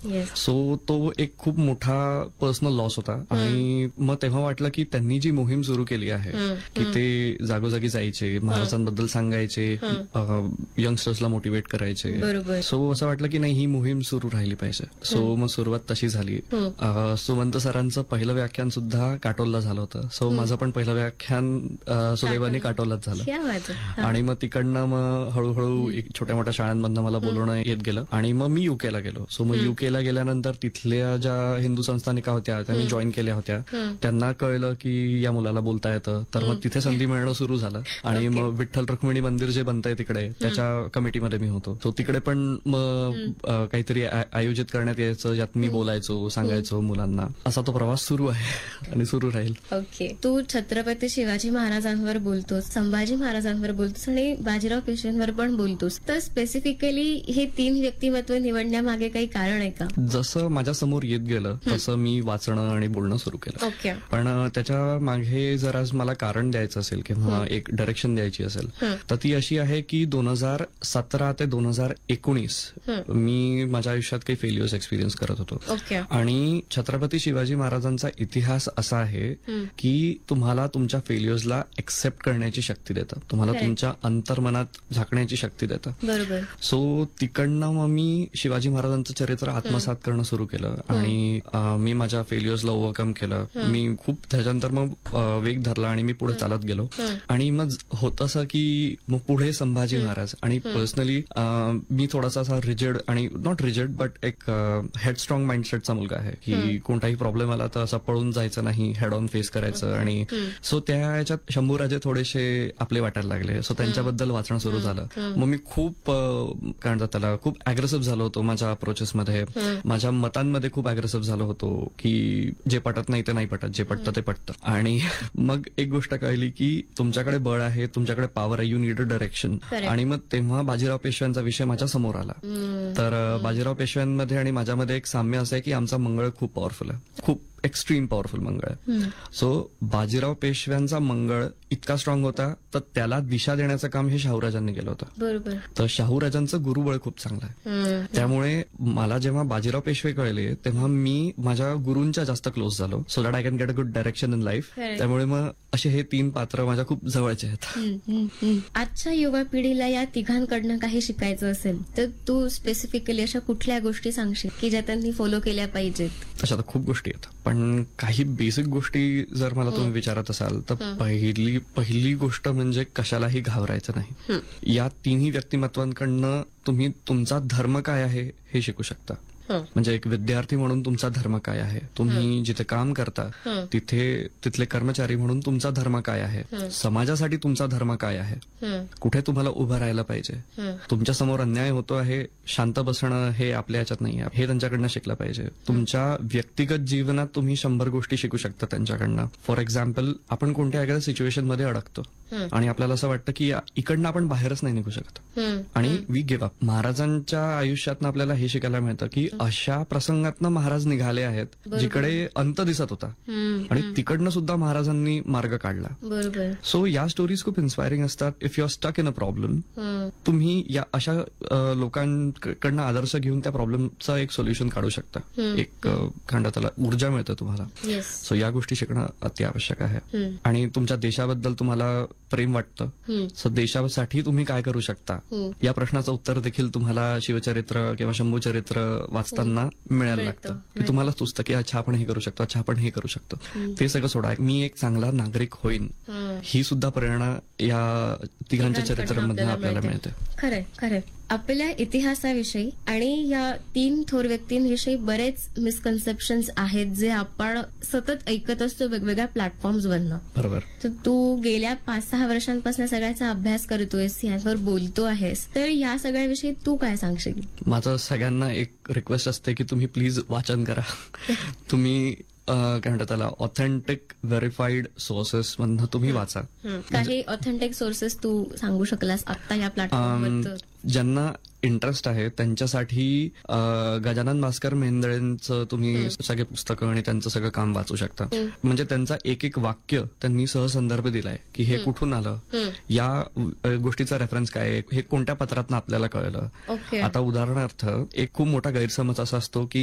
Yes. So तो एक खूप मोठा पर्सनल लॉस होता आणि मग तेव्हा वाटलं की त्यांनी जी मोहीम सुरू केली आहे की ते जागोजागी जायचे, महाराजांबद्दल सांगायचे, यंगस्टर्सला मोटिवेट करायचे. बरोबर. सो असं वाटलं की नाही, ही मोहीम सुरू राहिली पाहिजे. सो मग सुरुवात तशी झाली. सुमंत सरांचं पहिलं व्याख्यान सुद्धा काटोलला झालं होतं. सो माझं पण पहिलं व्याख्यान सुदैवाने काटोललाच झालं. क्या बात आहे. आणि मग तिकडनं मग हळूहळू एक छोट्या मोठ्या शाळांमधनं मला बोलवणं येत गेलं आणि मग मी युकेला गेलो. सो मग युकेला गेल्यानंतर तिथल्या ज्या हिंदू संस्थानिका होत्या त्यांनी जॉईन केल्या होत्या. त्यांना कळलं की या मुलाला बोलता येतं, तर मग तिथे संधी मिळणं सुरू झालं. आणि मग विठ्ठल रुक्मिणी मंदिर जे बनतंय तिकडे, त्याच्या कमिटीमध्ये मी होतो. तो तिकडे पण मग काहीतरी आयोजित करण्यात यायचं, ज्यात मी बोलायचो, सांगायचो मुलांना. असा तो प्रवास सुरू आहे आणि सुरू राहील. ओके. तू छत्रपती शिवाजी महाराजांवर बोलतोस, संभाजी महाराजांवर बोलतोस आणि बाजीराव पेशव्यांवर पण बोलतोस. तर स्पेसिफिकली हे 3 व्यक्तिमत्व निवडण्यामागे काही कारण आहे का? जसं माझ्या समोर येत गेलं तसं मी वाचणं आणि बोलणं सुरू केलं. ओके. पण त्याच्या मागे जर आज मला कारण द्यायचं असेल किंवा एक डायरेक्शन द्यायची असेल तर ती अशी आहे की 2017 ते 2019 मी माझ्या आयुष्यात काही फेल्युअर्स एक्सपिरियन्स करत होतो. ओके. आणि छत्रपती शिवाजी महाराजांचा इतिहास असा आहे की तुम्हाला तुमच्या फेल्युअर्सला एक्सेप्ट करण्याची शक्ती देतं, तुम्हाला Correct. तुमच्या अंतर्मनात झाकण्याची शक्ती देतं. बरोबर. सो तिकडनं मग मी शिवाजी महाराजांचं चरित्र आत्मसात करणं सुरू केलं आणि मी माझ्या फेल्युअर्सला ओव्हरकम केलं. मी खूप त्याच्यानंतर मग वेग धरला आणि मी पुढे चालत गेलो. आणि मग होतं असं की मग पुढे संभाजी महाराज आणि पर्सनली मी थोडासा असा रिजिड आणि नॉट रिजिड बट एक हेडस्ट्रॉंग माइंडसेटचा मुलगा आहे की कोणताही प्रॉब्लेम आला तर असं पळून जायचं नाही, हेड ऑन फेस करायचं. आणि सो त्या याच्यात शंभूराजे थोडेसे आपले वाटायला लागले. सो त्यांच्याबद्दल वाचणं सुरू झालं. मग मी खूप काय म्हणतात त्याला, खूप अग्रेसिव्ह झालो होतो माझ्या अप्रोचेसमध्ये, माझ्या मतांमध्ये खूप अग्रेसिव्ह झालो होतो की जे पटत नाही ते नाही पटत, जे पटतं ते पटतं. आणि मग एक गोष्ट कळली की तुमच्याकडे बळ आहे, तुमच्याकडे पॉवर आहे, यू नीड अ डायरेक्शन. आणि मग तेव्हा बाजीराव पेशव्यांचा विषय माझ्या समोर आला. तर बाजीराव पेशव्यांमध्ये आणि माझ्यामध्ये एक साम्य असं आहे की आमचा मंगळ खूप पॉवरफुल आहे, खूप एक्स्ट्रीम पॉवरफुल मंगळ आहे. सो बाजीराव पेशव्यांचा मंगळ इतका स्ट्रॉंग होता तर त्याला दिशा देण्याचं काम हे शाहूराजांनी केलं होतं. बरोबर. तर शाहूराजांचं गुरुबळ खूप चांगलं आहे. त्यामुळे मला जेव्हा बाजीराव पेशवे कळले तेव्हा मी माझ्या गुरूंच्या जास्त क्लोज झालो, so that I can get a good direction in life. त्यामुळे मग असे हे 3 पात्र माझ्या खूप जवळचे आहेत. आजच्या युवा पिढीला या तिघांकडनं काही शिकायचं असेल तर तू स्पेसिफिकली अशा कुठल्या गोष्टी सांगशील की ज्या त्यांनी फॉलो केल्या पाहिजेत? तशा तर खूप गोष्टी आहेत, पण काही बेसिक गोष्टी जर मला तुम्ही विचारत असाल तर पहिली गोष्ट म्हणजे कशालाही घाबरायचं नाही. या 3ही व्यक्तिमत्वांकडनं तुम्ही तुमचा धर्म काय आहे हे शिकू शकता. म्हणजे एक विद्यार्थी म्हणून तुमचा धर्म काय आहे, तुम्ही जिथे काम करता तिथले कर्मचारी म्हणून तुमचा धर्म काय आहे, समाजासाठी तुमचा धर्म काय आहे, कुठे तुम्हाला उभं राहायला पाहिजे, तुमच्या समोर अन्याय होतो आहे, शांत बसणं हे आपल्या याच्यात नाही आहे, हे त्यांच्याकडनं शिकलं पाहिजे. तुमच्या व्यक्तिगत जीवनात तुम्ही 100 गोष्टी शिकू शकता त्यांच्याकडनं. फॉर एक्झाम्पल, आपण कोणत्या एखाद्या सिच्युएशन मध्ये अडकतो आणि आपल्याला असं वाटतं की इकडनं आपण बाहेरच नाही निघू शकत आणि वी गिव्ह अप. महाराजांच्या आयुष्यातनं आपल्याला हे शिकायला मिळतं की अशा प्रसंगातनं महाराज निघाले आहेत जिकडे अंत दिसत होता आणि तिकडनं सुद्धा महाराजांनी मार्ग काढला. बरोबर. सो या स्टोरीज खूप इन्स्पायरिंग असतात. If you R stuck in a problem, तुम्ही या अशा लोकांकडनं आदर्श घेऊन त्या प्रॉब्लेमचं एक सोल्युशन काढू शकता. एक त्याला ऊर्जा मिळतं तुम्हाला. सो या गोष्टी शिकणं अत्यावश्यक आहे. आणि तुमच्या देशाबद्दल तुम्हाला प्रेम वाटतं, सो देशासाठी तुम्ही काय करू शकता या प्रश्नाचं उत्तर देखील तुम्हाला शिवचरित्र किंवा शंभूचरित्र वाचताना मिळायला लागतं की तुम्हाला सुचतं की अच्छा आपण हे करू शकतो, अच्छा आपण हे करू शकतो. ते सगळं सोडा, मी एक चांगला नागरिक होईन, ही सुद्धा प्रेरणा या तिघांच्या चरित्रांमधून आपल्याला मिळते. खरंय खरंय. आपल्या इतिहासाविषयी आणि या 3 थोर व्यक्तींविषयी बरेच मिसकन्सेप्शन्स आहेत जे आपण सतत ऐकत असतो वेगवेगळ्या प्लॅटफॉर्म्सवरनं. बरोबर. तर तू गेल्या 5-6 वर्षांपासून सगळ्याचा अभ्यास करतोयस, यावर बोलतो आहेस, तर या सगळ्याविषयी तू काय सांगशील? माझं सगळ्यांना एक रिक्वेस्ट असते की तुम्ही प्लीज वाचन करा. तुम्ही काय म्हणतात त्याला, ऑथेंटिक व्हेरीफाईड सोर्सेस मधनं तुम्ही वाचा. काही ऑथेंटिक सोर्सेस तू सांगू शकलास आता या प्लॅटफॉर्मवर? ज्यांना इंटरेस्ट आहे त्यांच्यासाठी गजानन भास्कर मेहेंदळेंचं तुम्ही सगळे पुस्तकं आणि त्यांचं सगळं काम वाचू शकता. म्हणजे त्यांचा एक वाक्य त्यांनी सहसंदर्भ दिलाय की हे कुठून आलं, या गोष्टीचा रेफरन्स काय आहे, हे कोणत्या पत्रातनं आपल्याला कळलं. आता उदाहरणार्थ एक खूप मोठा गैरसमज असा असतो की